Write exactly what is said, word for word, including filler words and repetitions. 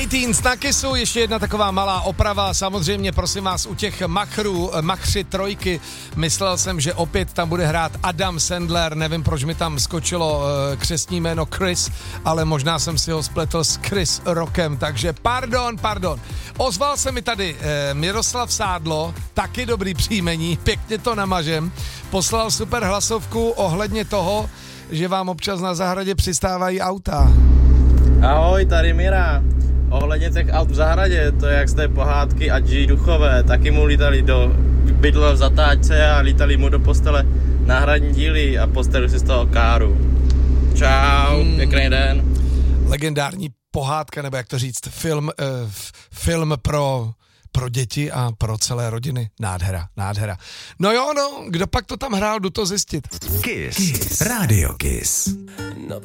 Teens na Kissu, ještě jedna taková malá oprava, samozřejmě prosím vás u těch machrů, machři trojky, myslel jsem, že opět tam bude hrát Adam Sandler, nevím proč mi tam skočilo uh, křestní jméno Chris, ale možná jsem si ho spletl s Chris Rockem, takže pardon, pardon. Ozval se mi tady uh, Miroslav Sádlo, taky dobrý příjmení, pěkně to namažem, poslal super hlasovku ohledně toho, že vám občas na zahradě přistávají auta. Ahoj, tady Mira. Ohledně těch aut v zahradě, to je jak z té pohádky a G duchové, taky mu lítali do bydla v zatáčce a lítali mu do postele náhradní díly a postavili si z toho káru. Čau, hmm. Pěkný den. Legendární pohádka, nebo jak to říct, film, uh, film pro... pro děti a pro celé rodiny. Nádhera, nádhera. No jo, no, kdo pak to tam hrál, jdu to zjistit. Kiss. Kiss. Radio Kiss. No